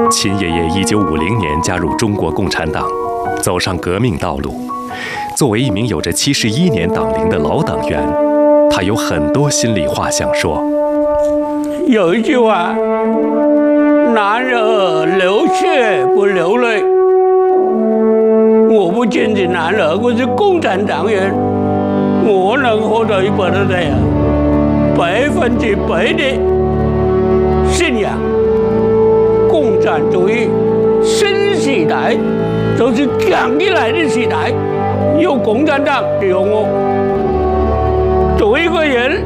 秦爷爷1950年加入中国共产党，走上革命道路。作为一名有着71年党龄的老党员，他有很多心里话想说。 有一句话：“男儿流血不流泪。”我不仅是男儿，我是共产党员，我能活到100岁啊，100%的信仰共产主义新时代就是强起来的时代，有共产党有我。作为一个人，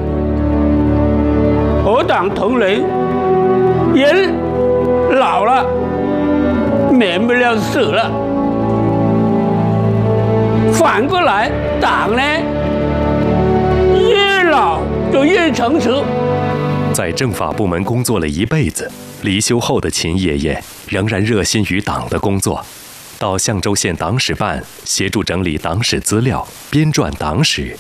和党同仁，人老了，免不了死了。反过来，党呢，越老就越成熟。 在政法部门工作了一辈子，离休后的秦爷爷仍然热心于党的工作，到象州县党史办协助整理党史资料，编撰党史。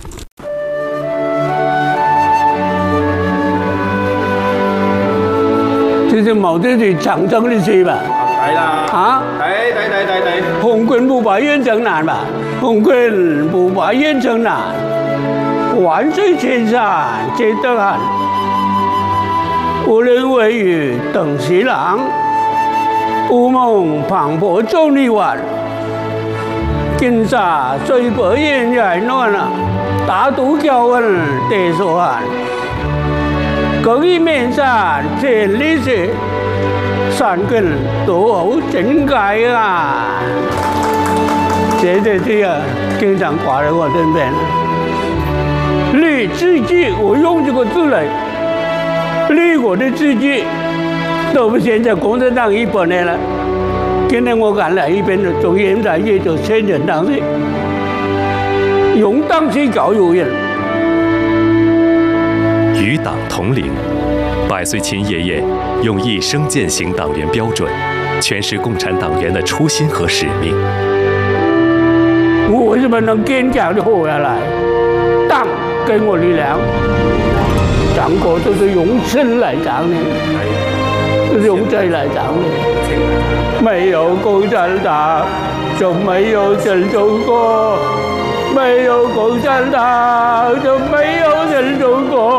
这是毛主席长征的事吧？ 係啦。 啊？ 睇。 红军不把袁成南吧？红军不把袁成南，万水千山皆得寒。无人为雨等西郎，乌梦磅礴众里晚。金沙水泊烟海暖啊，大渡桥问地所寒。各一面山千里雪，山根多后真改啊！这个经常挂在我身边。立志记，我用这个字来立我的志记。到我现在共产党100年了，今天我赶来一边的，从现在也就千人党的，用党去教育人。 与党同龄，100岁秦爷爷用一生践行党员标准，诠释共产党员的初心和使命。 我为什么能坚强的活下来？党给我力量，党国都是用身来长的，都是用ใจ来长的。没有共产党，就没有新中国；没有共产党，就没有新中国。